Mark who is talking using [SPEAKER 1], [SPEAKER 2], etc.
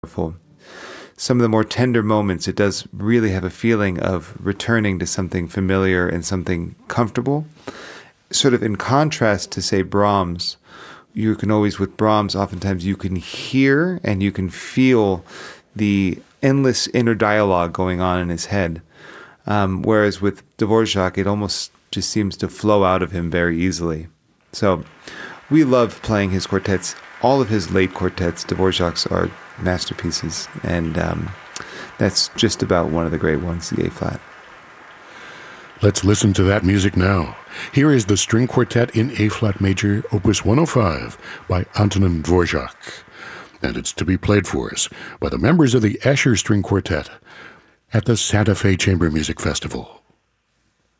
[SPEAKER 1] powerful. Some of the more tender moments, it does really have a feeling of returning to something familiar and something comfortable. Sort of in contrast to, say, Brahms, you can always, with Brahms, oftentimes you can hear and you can feel the endless inner dialogue going on in his head. Whereas with Dvorak, it almost just seems to flow out of him very easily. So we love playing his quartets. All of his late quartets, Dvorak's, are masterpieces. And that's just about one of the great ones, the A-flat.
[SPEAKER 2] Let's listen to that music now. Here is the String Quartet in A-flat major, Opus 105, by Antonin Dvorak. And it's to be played for us by the members of the Escher String Quartet at the Santa Fe Chamber Music Festival.